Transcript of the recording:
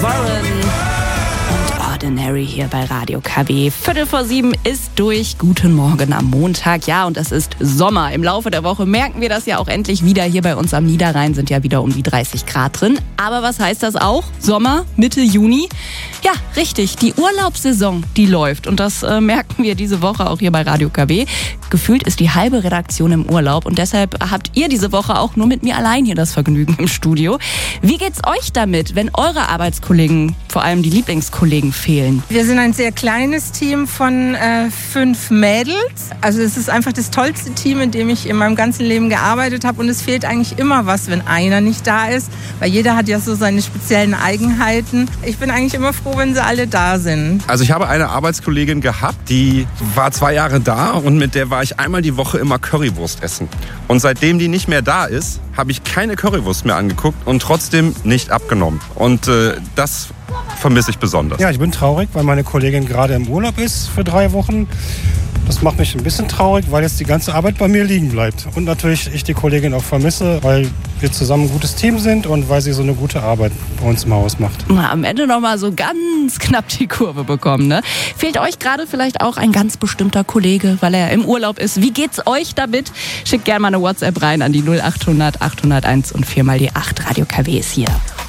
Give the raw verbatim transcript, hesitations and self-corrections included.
Warren und Ordinary hier bei Radio K W. Viertel vor sieben ist durch. Guten Morgen am Montag. Ja, und es ist Sommer. Im Laufe der Woche merken wir das ja auch endlich wieder. Hier bei uns am Niederrhein sind ja wieder um die dreißig Grad drin. Aber was heißt das auch? Sommer, Mitte Juni? Ja, richtig. Die Urlaubssaison, die läuft. Und das äh, merken wir diese Woche auch hier bei Radio K W. Gefühlt ist die halbe Redaktion im Urlaub. Und deshalb habt ihr diese Woche auch nur mit mir allein hier das Vergnügen im Studio. Wie geht's euch damit, wenn eure Arbeitskollegen, vor allem die Lieblingskollegen, fehlen? Wir sind ein sehr kleines Team von äh, fünf Mädels. Also es ist einfach das tollste Team, in dem ich in meinem ganzen Leben gearbeitet habe. Und es fehlt eigentlich immer was, wenn einer nicht da ist. Weil jeder hat ja so seine speziellen Eigenheiten. Ich bin eigentlich immer froh, wenn sie alle da sind. Also ich habe eine Arbeitskollegin gehabt, die war zwei Jahre da und mit der war ich einmal die Woche immer Currywurst essen. Und seitdem die nicht mehr da ist, habe ich keine Currywurst mehr angeguckt und trotzdem nicht abgenommen. Und äh, das vermisse ich besonders. Ja, ich bin traurig, weil meine Kollegin gerade im Urlaub ist für drei Wochen. Das macht mich ein bisschen traurig, weil jetzt die ganze Arbeit bei mir liegen bleibt. Und natürlich ich die Kollegin auch vermisse, weil wir zusammen ein gutes Team sind und weil sie so eine gute Arbeit bei uns im Haus macht. Na, am Ende noch mal so ganz knapp die Kurve bekommen, ne? Fehlt euch gerade vielleicht auch ein ganz bestimmter Kollege, weil er im Urlaub ist? Wie geht's euch damit? Schickt gerne mal eine WhatsApp rein an die null acht hundert achthunderteins und vier mal die acht. Radio K W ist hier.